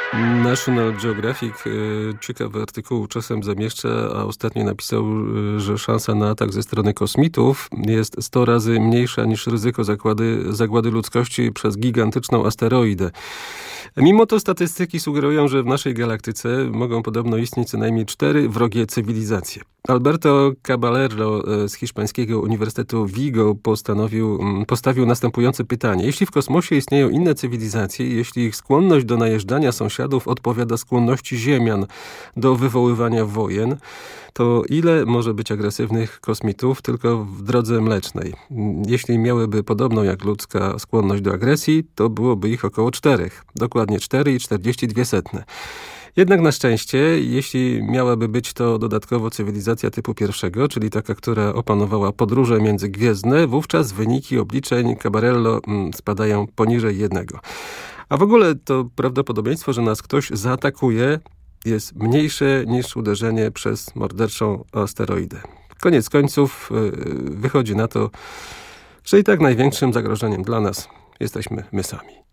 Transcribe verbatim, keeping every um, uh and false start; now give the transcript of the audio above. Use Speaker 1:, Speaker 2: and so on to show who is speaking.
Speaker 1: National Geographic ciekawy artykuł czasem zamieszcza, a ostatnio napisał, że szansa na atak ze strony kosmitów jest sto razy mniejsza niż ryzyko zagłady, zagłady ludzkości przez gigantyczną asteroidę. Mimo to statystyki sugerują, że w naszej galaktyce mogą podobno istnieć co najmniej cztery wrogie cywilizacje. Alberto Caballero z hiszpańskiego Uniwersytetu Vigo postanowił, postawił następujące pytanie. Jeśli w kosmosie istnieją inne cywilizacje, jeśli ich skłonność do najeżdżania sąsiadów odpowiada skłonności Ziemian do wywoływania wojen, to ile może być agresywnych kosmitów tylko w drodze mlecznej? Jeśli miałyby podobną jak ludzka skłonność do agresji, to byłoby ich około czterech. Dokładnie cztery i czterdzieści dwie setne. Jednak na szczęście, jeśli miałaby być to dodatkowo cywilizacja typu pierwszego, czyli taka, która opanowała podróże międzygwiezdne, wówczas wyniki obliczeń Caballero spadają poniżej jednego. A w ogóle to prawdopodobieństwo, że nas ktoś zaatakuje, jest mniejsze niż uderzenie przez morderczą asteroidę. Koniec końców wychodzi na to, że i tak największym zagrożeniem dla nas jesteśmy my sami.